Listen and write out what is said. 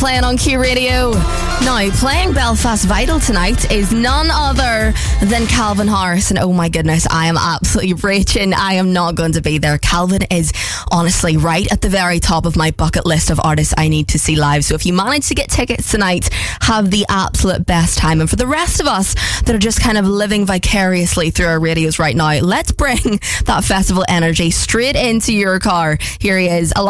playing on Q Radio. Now, playing Belfast Vital tonight is none other than Calvin Harris. And oh my goodness, I am absolutely raging. I am not going to be there. Calvin is honestly right at the very top of my bucket list of artists I need to see live. So if you manage to get tickets tonight, have the absolute best time. And for the rest of us that are just kind of living vicariously through our radios right now, let's bring that festival energy straight into your car. Here he is.